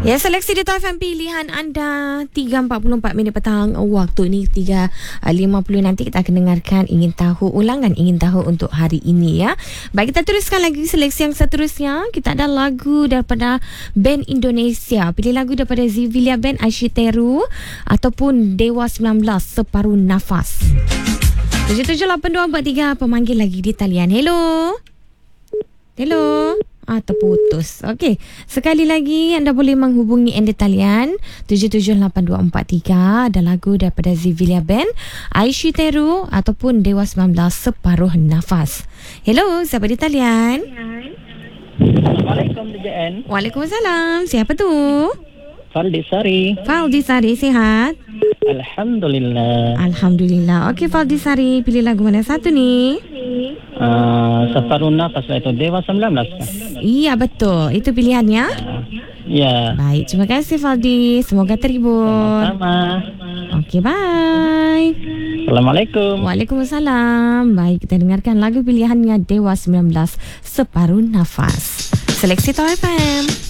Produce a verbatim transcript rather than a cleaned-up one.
Ya, seleksi di Top F M pilihan anda tiga empat puluh empat minit petang waktu ini, tiga lima puluh nanti kita akan dengarkan Ingin Tahu, ulangan Ingin Tahu untuk hari ini ya. Baik, kita teruskan lagi seleksi yang seterusnya. Kita ada lagu daripada band Indonesia. Pilih lagu daripada Zivilia Band, Aishiteru ataupun Dewa sembilan belas, Separuh Nafas. tujuh tujuh lapan dua empat tiga pemanggil lagi di talian. Hello. Hello. Ah, terputus. Okey, sekali lagi anda boleh menghubungi anda talian tujuh tujuh lapan dua empat tiga. Ada lagu daripada Zivilia Band, Aishiteru ataupun Dewa sembilan belas, Separuh Nafas. Hello, siapa di talian? Assalamualaikum D J N. Waalaikumsalam. Siapa tu? Faldi Sari. Faldi Sari, sihat? Alhamdulillah. Alhamdulillah. Okey, Faldi Sari, pilih lagu mana satu ni? Uh, Separuh Nafas itu Dewa sembilan belas kan? Iya, betul. Itu pilihannya? Uh, ya. Baik, terima kasih Faldi. Semoga terhibur. Sama-sama. Okey, bye. Assalamualaikum. Waalaikumsalam. Baik, kita dengarkan lagu pilihannya Dewa sembilan belas, Separuh Nafas. Seleksi Top F M.